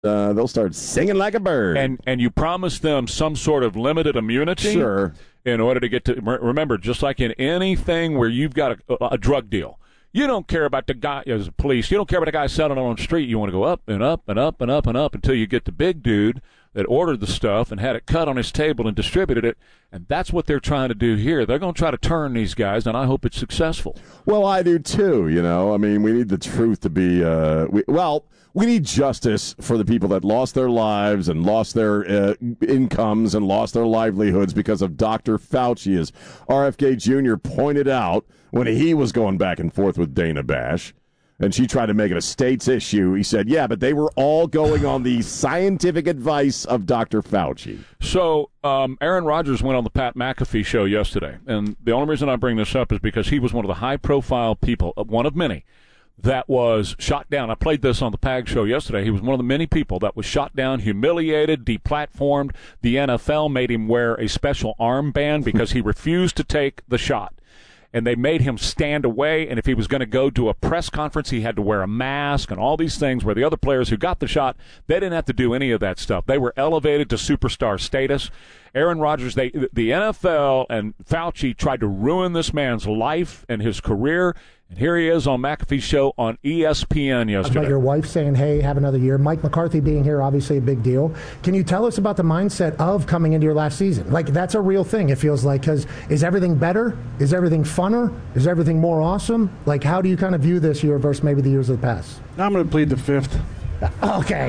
they'll start singing like a bird. And you promise them some sort of limited immunity, sure, in order to get to. Remember, just like in anything where you've got a drug deal, you don't care about the guy as a police. You don't care about the guy selling it on the street. You want to go up and up and up and up and up until you get the big dude that ordered the stuff and had it cut on his table and distributed it. And that's what they're trying to do here. They're going to try to turn these guys, and I hope it's successful. Well, I do too. I mean, we need the truth to be. We need justice for the people that lost their lives and lost their incomes and lost their livelihoods because of Dr. Fauci, as RFK Jr. pointed out when he was going back and forth with Dana Bash. And she tried to make it a state's issue. He said, yeah, but they were all going on the scientific advice of Dr. Fauci. So Aaron Rodgers went on the Pat McAfee show yesterday. And the only reason I bring this up is because he was one of the high-profile people, one of many, that was shot down. I played this on the PAG show yesterday. He was one of the many people that was shot down, humiliated, deplatformed. The NFL made him wear a special armband because he refused to take the shot. And they made him stand away, and if he was going to go to a press conference, he had to wear a mask and all these things, where the other players who got the shot, they didn't have to do any of that stuff. They were elevated to superstar status. Aaron Rodgers, the NFL and Fauci tried to ruin this man's life and his career, and here he is on McAfee's show on ESPN yesterday. About your wife saying, hey, have another year. Mike McCarthy being here, obviously a big deal. Can you tell us about the mindset of coming into your last season? Like, that's a real thing, it feels like, because is everything better? Is everything funner? Is everything more awesome? Like, how do you kind of view this year versus maybe the years of the past? I'm going to plead the fifth. Okay.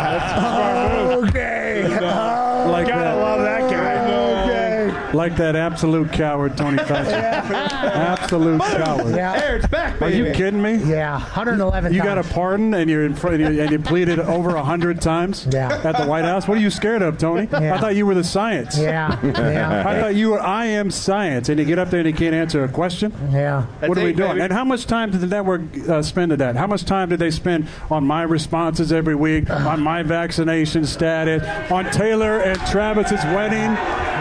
Okay. Gotta love that guy. Like that absolute coward, Tony Fauci. Absolute coward. Yeah. There, it's back, baby. Are you kidding me? Yeah, 111 You times. got a pardon and you're in front and you pleaded over 100 times at the White House? What are you scared of, Tony? Yeah. I thought you were the science. Yeah. I thought you were I am science, and you get up there and you can't answer a question? Yeah. What are we doing? baby. And how much time did the network spend on that? How much time did they spend on my responses every week, on my vaccination status, on Taylor and Travis's wedding?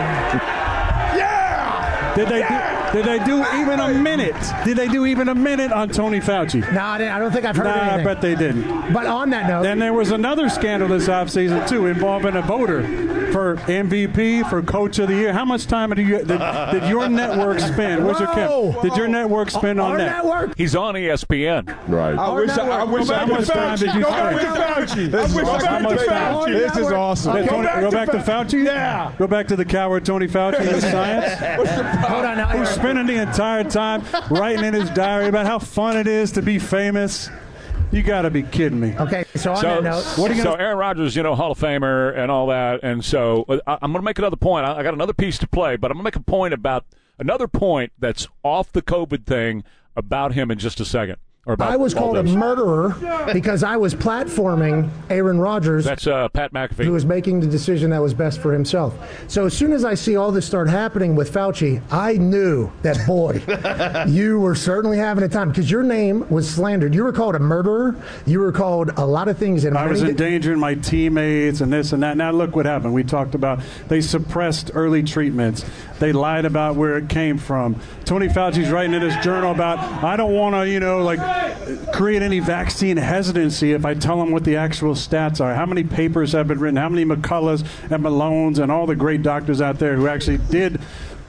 Did they do even a minute? Did they do even a minute on Tony Fauci? No, I don't think I've heard anything. I bet they didn't. But on that note, Then there was another scandal this offseason, too, involving a voter for MVP, for Coach of the Year. How much time did your network spend? Where's your Kim? Did your network spend on our that? network? He's on ESPN. Right. I wish I How much time did you Go back to spend? Fauci. I wish I How much back to time? Fauci. This is awesome. Go back to Fauci? Yeah. Go back to the coward Tony Fauci with science? Hold on now. Who's spending the entire time writing in his diary about how fun it is to be famous? You got to be kidding me. Okay, so on that note, So Aaron Rodgers, Hall of Famer and all that, and so I'm going to make another point. I got another piece to play, but I'm going to make a point about another point that's off the COVID thing about him in just a second. I was called a murderer because I was platforming Aaron Rodgers. That's Pat McAfee. Who was making the decision that was best for himself. So as soon as I see all this start happening with Fauci, I knew that, boy, you were certainly having a time because your name was slandered. You were called a murderer. You were called a lot of things. And I was endangering my teammates and this and that. Now look what happened. We talked about they suppressed early treatments. They lied about where it came from. Tony Fauci's writing in his journal about, I don't want to, create any vaccine hesitancy if I tell them what the actual stats are. How many papers have been written? How many McCulloughs and Malones and all the great doctors out there who actually did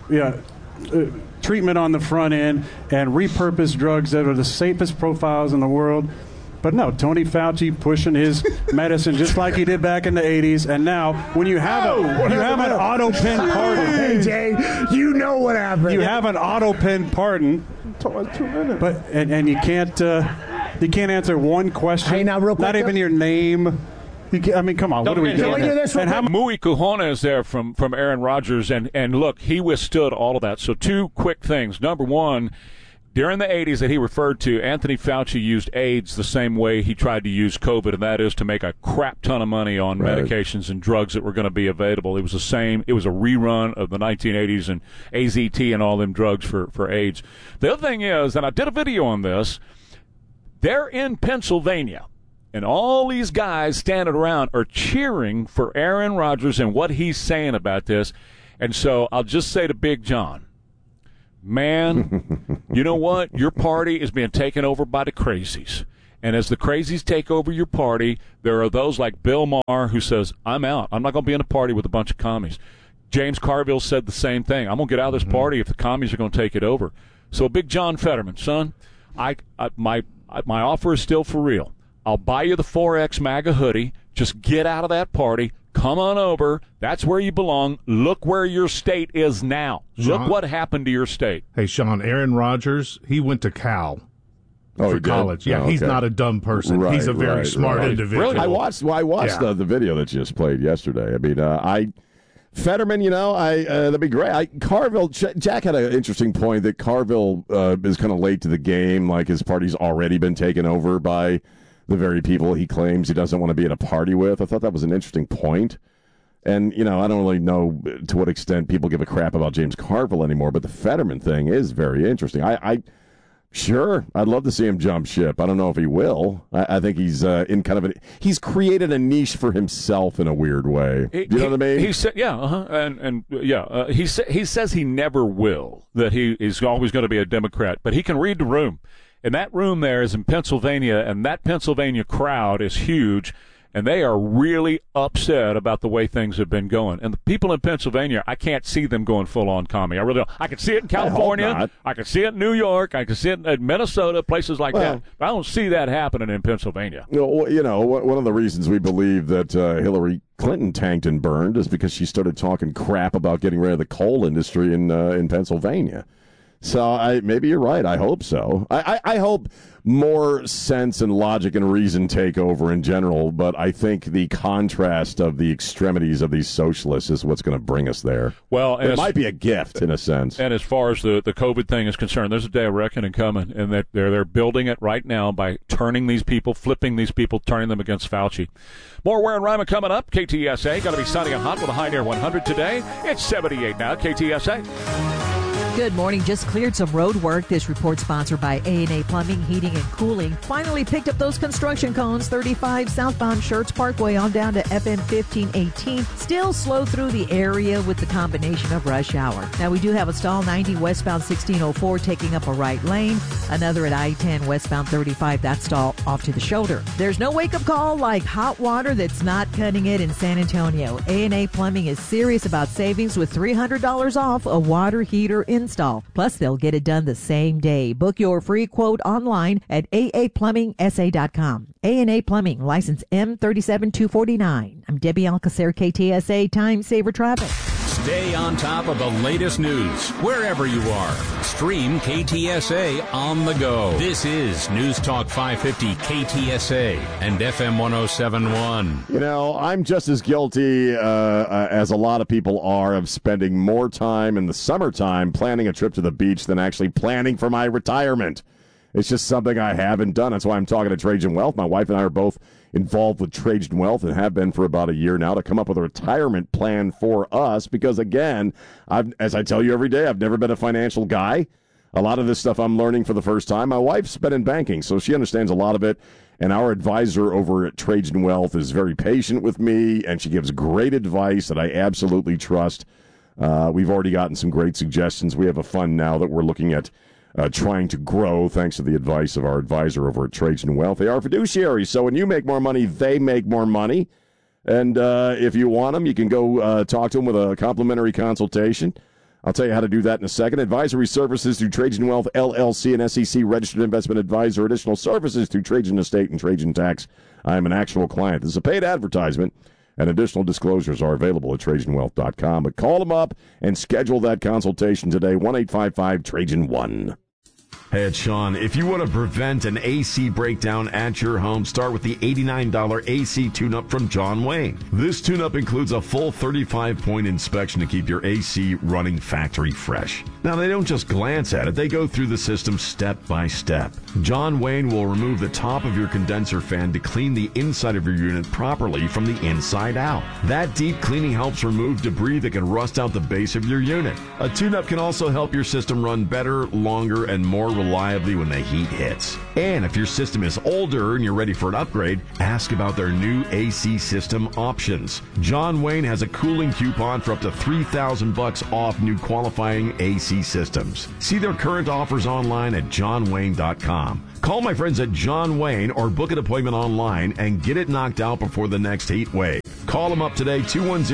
treatment on the front end and repurposed drugs that are the safest profiles in the world? But no, Tony Fauci pushing his medicine just like he did back in the 80s. And now, when you have an auto pen pardon. Hey, Jay, you know what happened. You have an auto pen pardon. 2 minutes. But and you can't answer one question. Hey, now real quick, not even your name. Come on, what are we doing? Can we do this real quick? Muy Cojones there from Aaron Rodgers, and look, he withstood all of that. So two quick things. Number one, during the 80s that he referred to, Anthony Fauci used AIDS the same way he tried to use COVID, and that is to make a crap ton of money on medications and drugs that were going to be available. It was the same. It was a rerun of the 1980s and AZT and all them drugs for AIDS. The other thing is, and I did a video on this, they're in Pennsylvania, and all these guys standing around are cheering for Aaron Rodgers and what he's saying about this. And so I'll just say to Big John, man, you know what? Your party is being taken over by the crazies. And as the crazies take over your party, there are those like Bill Maher who says, I'm out. I'm not going to be in a party with a bunch of commies. James Carville said the same thing. I'm going to get out of this party if the commies are going to take it over. So Big John Fetterman, son, my offer is still for real. I'll buy you the 4X MAGA hoodie. Just get out of that party. Come on over. That's where you belong. Look where your state is now. Look what happened to your state. Hey, Sean, Aaron Rodgers, he went to Cal. For college. Yeah, he's not a dumb person. Right, he's a very smart individual. Really? I watched the video that you just played yesterday. I mean, Fetterman, that'd be great. Carville, Jack had an interesting point that Carville is kind of late to the game. Like his party's already been taken over by the very people he claims he doesn't want to be at a party with. I thought that was an interesting point. And, I don't really know to what extent people give a crap about James Carville anymore, but the Fetterman thing is very interesting. Sure, I'd love to see him jump ship. I don't know if he will. I think he's in kind of he's created a niche for himself in a weird way. Do you know what I mean? He said, he says he never will. That he is always going to be a Democrat, but he can read the room. And that room there is in Pennsylvania, and that Pennsylvania crowd is huge, and they are really upset about the way things have been going. And the people in Pennsylvania, I can't see them going full-on commie. I really don't. I can see it in California. I can see it in New York. I can see it in Minnesota, places like that. But I don't see that happening in Pennsylvania. One of the reasons we believe that Hillary Clinton tanked and burned is because she started talking crap about getting rid of the coal industry in Pennsylvania. So maybe you're right. I hope so. I hope more sense and logic and reason take over in general, but I think the contrast of the extremities of these socialists is what's going to bring us there. Well, it might be a gift in a sense. And as far as the COVID thing is concerned, there's a day of reckoning coming, and that they're building it right now by turning these people, flipping these people, turning them against Fauci. More Ware and Ryman coming up. KTSA going to be sunny and hot with a high near 100 today. It's 78 now. KTSA. Good morning. Just cleared some road work. This report sponsored by A&A Plumbing, Heating, and Cooling. Finally picked up those construction cones. 35 southbound Schertz Parkway on down to FM 1518. Still slow through the area with the combination of rush hour. Now, we do have a stall 90 westbound 1604 taking up a right lane. Another at I-10 westbound 35. That stall off to the shoulder. There's no wake-up call like hot water that's not cutting it in San Antonio. A&A Plumbing is serious about savings with $300 off a water heater install. Plus, they'll get it done the same day. Book your free quote online at aaplumbingsa.com. A&A Plumbing, license M37249. I'm Debbie Alcacer, KTSA Time Saver Traffic. Stay on top of the latest news wherever you are. Stream KTSA on the go. This is News Talk 550 KTSA and FM 107.1. I'm just as guilty as a lot of people are of spending more time in the summertime planning a trip to the beach than actually planning for my retirement. It's just something I haven't done. That's why I'm talking to Trajan Wealth. My wife and I are both involved with Trajan Wealth and have been for about a year now to come up with a retirement plan for us because, again, as I tell you every day, I've never been a financial guy. A lot of this stuff I'm learning for the first time. My wife's been in banking, so she understands a lot of it, and our advisor over at Trajan Wealth is very patient with me, and she gives great advice that I absolutely trust. We've already gotten some great suggestions. We have a fund now that we're looking at trying to grow thanks to the advice of our advisor over at Trajan Wealth. They are fiduciaries, so when you make more money, they make more money. And if you want them, you can go talk to them with a complimentary consultation. I'll tell you how to do that in a second. Advisory services through Trajan Wealth, LLC, and SEC registered investment advisor. Additional services through Trajan Estate and Trajan Tax. I am an actual client. This is a paid advertisement, and additional disclosures are available at TrajanWealth.com. But call them up and schedule that consultation today, 1-855-TRAJAN-1. Hey, it's Sean. If you want to prevent an AC breakdown at your home, start with the $89 AC tune-up from John Wayne. This tune-up includes a full 35-point inspection to keep your AC running factory fresh. Now, they don't just glance at it. They go through the system step by step. John Wayne will remove the top of your condenser fan to clean the inside of your unit properly from the inside out. That deep cleaning helps remove debris that can rust out the base of your unit. A tune-up can also help your system run better, longer, and more reliably when the heat hits. And if your system is older and you're ready for an upgrade, ask about their new AC system options. John Wayne has a cooling coupon for up to $3,000 off new qualifying AC systems. See their current offers online at johnwayne.com. Call my friends at John Wayne or book an appointment online and get it knocked out before the next heat wave. Call them up today,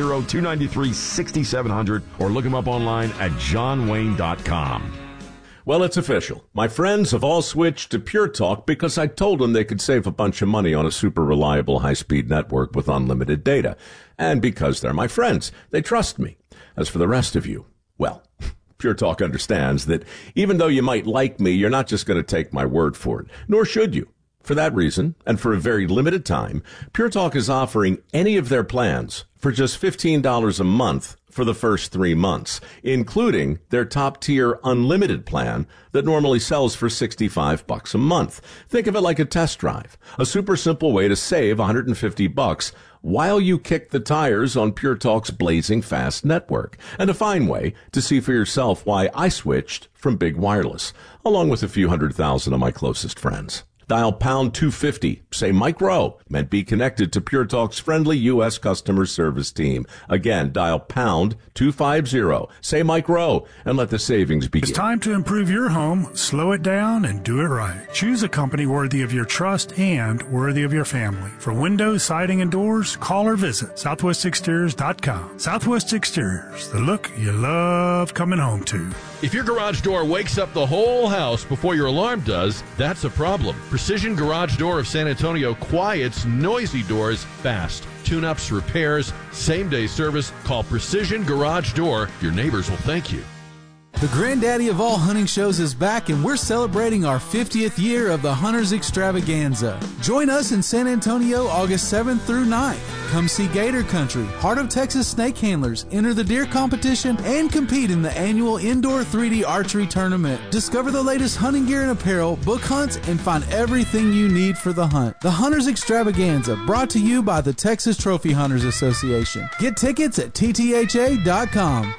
210-293-6700, or look them up online at johnwayne.com. Well, it's official. My friends have all switched to Pure Talk because I told them they could save a bunch of money on a super reliable high-speed network with unlimited data. And because they're my friends, they trust me. As for the rest of you, well, Pure Talk understands that even though you might like me, you're not just going to take my word for it, nor should you. For that reason, and for a very limited time, Pure Talk is offering any of their plans for just $15 a month for the first 3 months, including their top-tier unlimited plan that normally sells for $65 a month. Think of it like a test drive, a super simple way to save $150 while you kick the tires on Pure Talk's blazing fast network, and a fine way to see for yourself why I switched from Big Wireless, along with a few 100,000 of my closest friends. Dial pound 250, say Mike Rowe, and be connected to Pure Talk's friendly U.S. customer service team. Again, dial pound 250, say Mike Rowe, and let the savings begin. It's time to improve your home, slow it down, and do it right. Choose a company worthy of your trust and worthy of your family. For windows, siding, and doors, call or visit southwestexteriors.com. Southwest Exteriors, the look you love coming home to. If your garage door wakes up the whole house before your alarm does, that's a problem. Precision Garage Door of San Antonio quiets noisy doors fast. Tune-ups, repairs, same-day service. Call Precision Garage Door. Your neighbors will thank you. The granddaddy of all hunting shows is back, and we're celebrating our 50th year of the Hunters Extravaganza. Join us in San Antonio August 7th through 9th. Come see Gator Country, Heart of Texas Snake Handlers, enter the deer competition, and compete in the annual indoor 3D archery tournament. Discover the latest hunting gear and apparel, book hunts, and find everything you need for the hunt. The Hunters Extravaganza, brought to you by the Texas Trophy Hunters Association. Get tickets at ttha.com.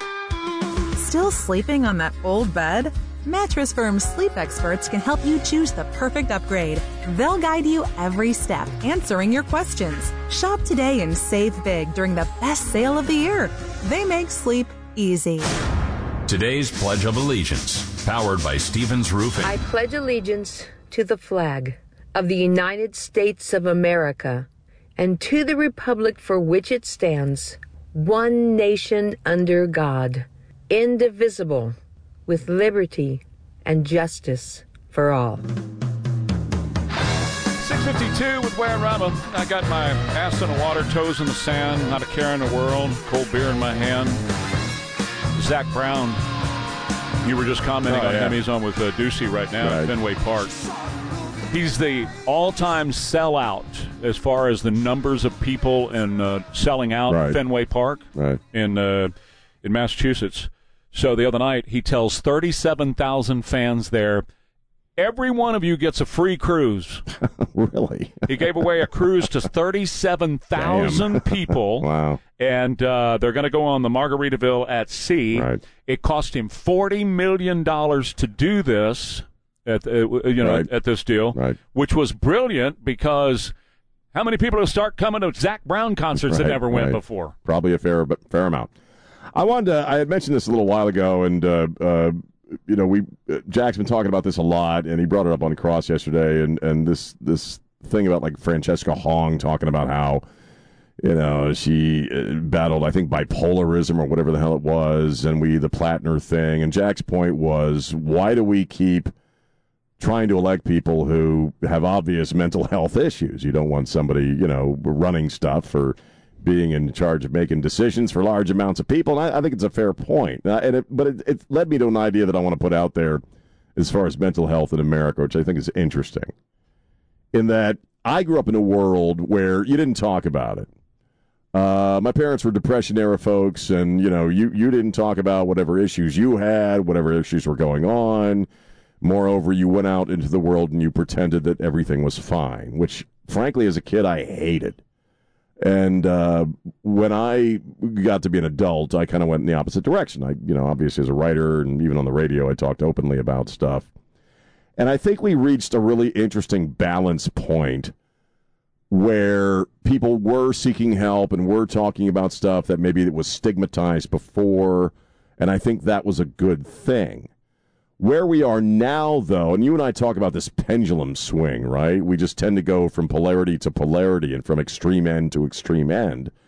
Still sleeping on that old bed? Mattress Firm's sleep experts can help you choose the perfect upgrade. They'll guide you every step, answering your questions. Shop today and save big during the best sale of the year. They make sleep easy. Today's Pledge of Allegiance, powered by Stevens Roofing. I pledge allegiance to the flag of the United States of America and to the republic for which it stands, one nation under God, indivisible, with liberty and justice for all. 6:52 with Wayarama. I got my ass in the water, toes in the sand, not a care in the world, cold beer in my hand. Zach Brown, you were just commenting on him. He's on with Ducey right now at Fenway Park. He's the all-time sellout as far as the numbers of people in selling out Fenway Park in Massachusetts. So the other night, he tells 37,000 fans there, every one of you gets a free cruise. Really? He gave away a cruise to 37,000 people. Wow. And they're going to go on the Margaritaville at Sea. Right. It cost him $40 million to do this, at this deal, which was brilliant because how many people will start coming to Zach Brown concerts that never went before? Probably a fair amount. I had mentioned this a little while ago, and Jack's been talking about this a lot, and he brought it up on Cross yesterday, and this thing about like Francesca Hong talking about how she battled, I think, bipolarism or whatever the hell it was, and the Plattner thing, and Jack's point was, why do we keep trying to elect people who have obvious mental health issues? You don't want somebody running stuff or being in charge of making decisions for large amounts of people. And I think it's a fair point. But it led me to an idea that I want to put out there as far as mental health in America, which I think is interesting. In that I grew up in a world where you didn't talk about it. My parents were Depression-era folks, and you didn't talk about whatever issues you had, whatever issues were going on. Moreover, you went out into the world and you pretended that everything was fine, which, frankly, as a kid, I hated. And when I got to be an adult, I kind of went in the opposite direction. Obviously as a writer and even on the radio, I talked openly about stuff. And I think we reached a really interesting balance point where people were seeking help and were talking about stuff that maybe it was stigmatized before, and I think that was a good thing. Where we are now, though, and you and I talk about this pendulum swing, right? We just tend to go from polarity to polarity and from extreme end to extreme end.